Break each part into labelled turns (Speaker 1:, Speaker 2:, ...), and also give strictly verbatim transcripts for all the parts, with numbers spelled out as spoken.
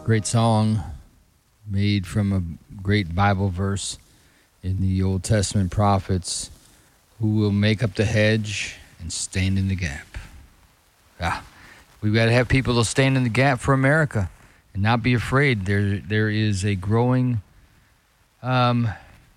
Speaker 1: Great song made from a great Bible verse in the Old Testament prophets, who will make up the hedge and stand in the gap. Ah, we've got to have people to stand in the gap for America and not be afraid. There, there is a growing um,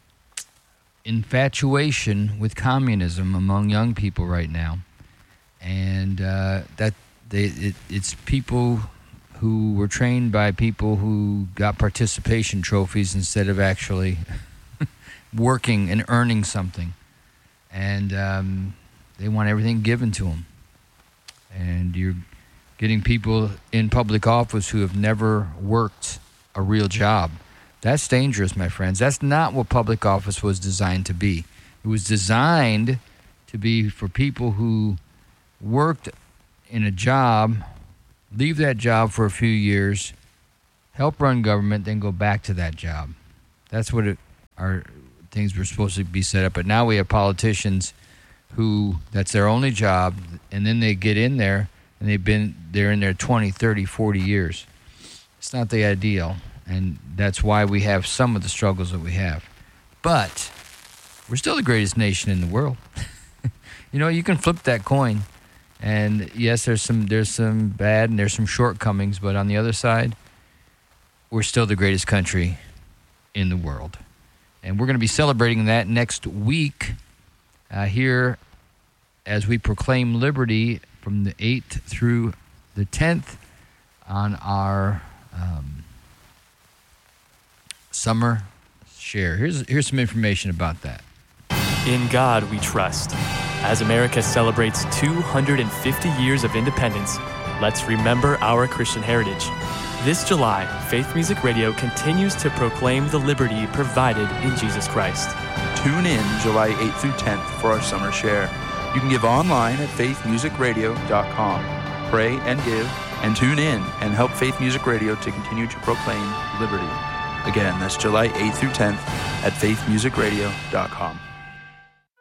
Speaker 1: infatuation with communism among young people right now, and uh, that they, it, it's people who were trained by people who got participation trophies instead of actually working and earning something. And um, they want everything given to them. And you're getting people in public office who have never worked a real job. That's dangerous, my friends. That's not what public office was designed to be. It was designed to be for people who worked in a job, leave that job for a few years, help run government, then go back to that job. That's what it, our things were supposed to be set up. But now we have politicians who, that's their only job, and then they get in there, and they've been, they're in there twenty, thirty, forty years. It's not the ideal, and that's why we have some of the struggles that we have. But we're still the greatest nation in the world. You know, you can flip that coin. And yes, there's some there's some bad and there's some shortcomings, but on the other side, we're still the greatest country in the world. And we're going to be celebrating that next week uh, here as we proclaim liberty from the eighth through the tenth on our um, summer share. Here's here's some information about that.
Speaker 2: In God we trust. As America celebrates two hundred fifty years of independence, let's remember our Christian heritage. This July, Faith Music Radio continues to proclaim the liberty provided in Jesus Christ.
Speaker 3: Tune in July eighth through tenth for our summer share. You can give online at faith music radio dot com. Pray and give, and tune in and help Faith Music Radio to continue to proclaim liberty. Again, that's July eighth through tenth at faith music radio dot com.